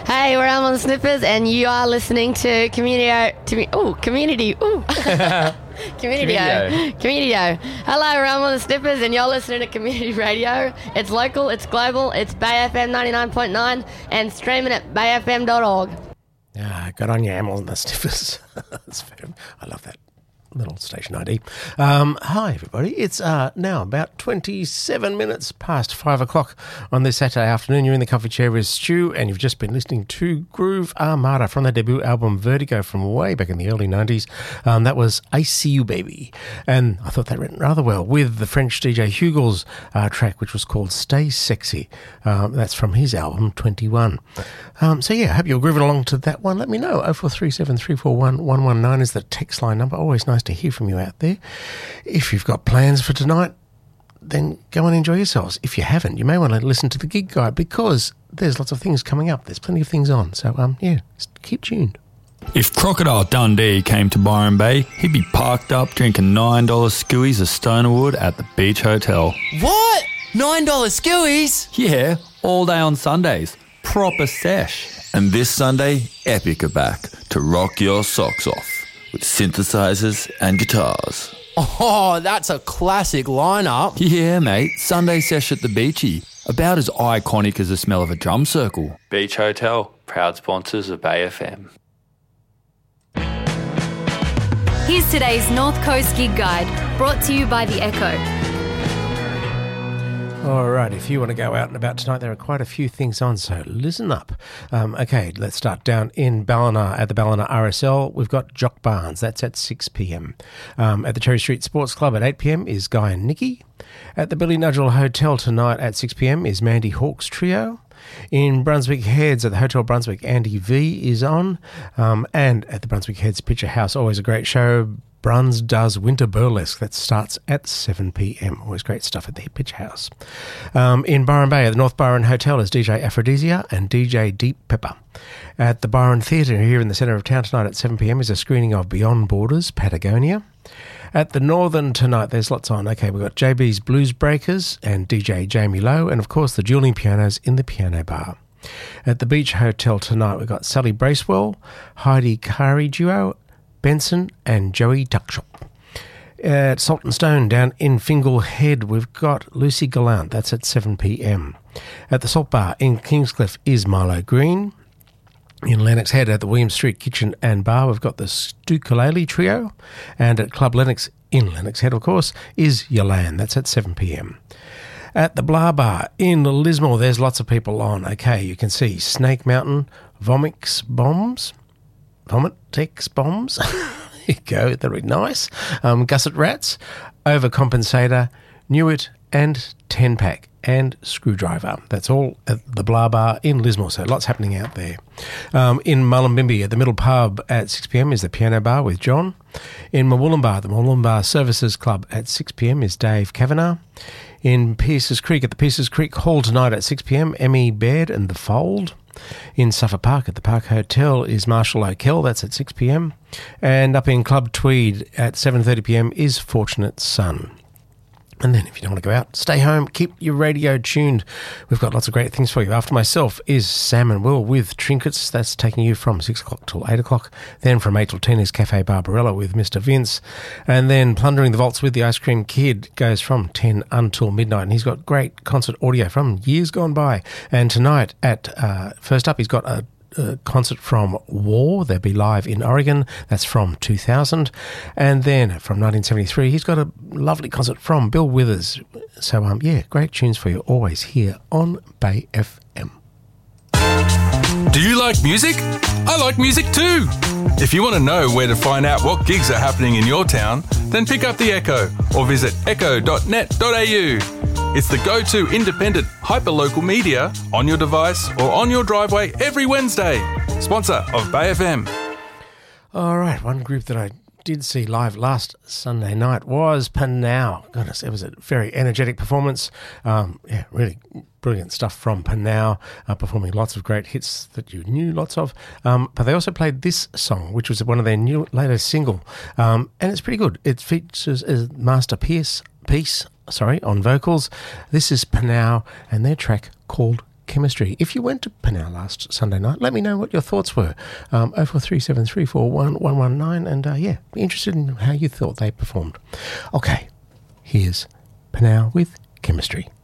Hey, we're Elm on the Snippers, and you are listening to Community. Community. Hello, we're Elm on the Snippers, and you're listening to Community Radio. It's local, it's global, it's Bay FM 99.9, and streaming at bayfm.org. Good on you, Elm on the Snippers. I love that little station ID. Hi, everybody. It's now about 27 minutes past 5 o'clock on this Saturday afternoon. You're in the comfy chair with Stu, and you've just been listening to Groove Armada from their debut album Vertigo from way back in the early 90s. That was I See You Baby. And I thought that went rather well with the French DJ Hugel's track, which was called Stay Sexy. That's from his album 21. So yeah, I hope you're grooving along to that one. Let me know. 0437 341 119 is the text line number. Always nice to hear from you out there. If you've got plans for tonight, then go and enjoy yourselves. If you haven't, you may want to listen to the gig guide because there's lots of things coming up. There's plenty of things on. So, yeah, just keep tuned. If Crocodile Dundee came to Byron Bay, he'd be parked up drinking $9 skewies of Stonerwood at the Beach Hotel. What? $9 skewies? Yeah, all day on Sundays. Proper sesh. And this Sunday, Epic are back to rock your socks off with synthesizers and guitars. Oh, that's a classic lineup. Yeah, mate. Sunday sesh at the Beachy. About as iconic as the smell of a drum circle. Beach Hotel, proud sponsors of Bay FM. Here's today's North Coast Gig Guide, brought to you by The Echo. All right, if you want to go out and about tonight, there are quite a few things on, so listen up. Okay, let's start down in Ballina at the Ballina RSL. We've got Jock Barnes, that's at 6 p.m. At the Cherry Street Sports Club at 8 p.m. is Guy and Nikki. At the Billy Nudgel Hotel tonight at 6 p.m. is Mandy Hawkes Trio. In Brunswick Heads at the Hotel Brunswick, Andy V is on. And at the Brunswick Heads Picture House, always a great show, Bruns Does Winter Burlesque. That starts at 7 p.m. Always great stuff at the Pitch House. In Byron Bay at the North Byron Hotel is DJ Aphrodisia and DJ Deep Pepper. At the Byron Theatre here in the centre of town tonight at 7 p.m. is a screening of Beyond Borders, Patagonia. At the Northern tonight, there's lots on. Okay, we've got JB's Blues Breakers and DJ Jamie Lowe, and of course the dueling pianos in the piano bar. At the Beach Hotel tonight, we've got Sally Bracewell, Heidi Kari Duo, Benson and Joey Tuckshop. At Salt and Stone down in Fingal Head, we've got Lucy Gallant. That's at 7 p.m. At the Salt Bar in Kingscliff is Milo Green. In Lennox Head at the William Street Kitchen and Bar, we've got the Stukulele Trio. And at Club Lennox in Lennox Head, of course, is Yolan. That's at 7 p.m. At the Blah Bar in Lismore, there's lots of people on. Okay, you can see Snake Mountain, Vomix Bombs. Vomitex Bombs. There you go, that'll be nice. Gusset Rats, Overcompensator, Newitt, and 10-Pack, and Screwdriver. That's all at the Blah Bar in Lismore, so lots happening out there. In Mullumbimby at the Middle Pub at 6 p.m. is the Piano Bar with John. In Mawullumbar, the Mawullumbar Services Club at 6 p.m. is Dave Kavanagh. In Pierces Creek at the Pierces Creek Hall tonight at 6 p.m, Emmy Baird and The Fold. In Suffolk Park at the Park Hotel is Marshall O'Kell, that's at 6 p.m. And up in Club Tweed at 7:30 p.m. is Fortunate Son. And then if you don't want to go out, stay home, keep your radio tuned. We've got lots of great things for you. After myself is Sam and Will with Trinkets. That's taking you from 6 o'clock till 8 o'clock. Then from 8 till 10 is Cafe Barbarella with Mr. Vince. And then Plundering the Vaults with the Ice Cream Kid goes from 10 until midnight. And he's got great concert audio from years gone by. And tonight at first up, he's got a concert from War. They'll be live in Oregon. That's from 2000. And then from 1973, he's got a lovely concert from Bill Withers. So, yeah, great tunes for you always here on Bay FM. Do you like music? I like music too. If you want to know where to find out what gigs are happening in your town, then pick up The Echo or visit echo.net.au. It's the go-to independent, hyper-local media on your device or on your driveway every Wednesday. Sponsor of Bay FM. All right, one group that I did see live last Sunday night was Panau. Goodness, it was a very energetic performance. Yeah, really brilliant stuff from Panau, performing lots of great hits that you knew lots of. But they also played this song, which was one of their new latest single, and it's pretty good. It features Master Peace on vocals. This is Panau and their track called Chemistry. If you went to Penal last Sunday night, let me know what your thoughts were. 0437341119, and be interested in how you thought they performed. Okay, here's Penal with Chemistry.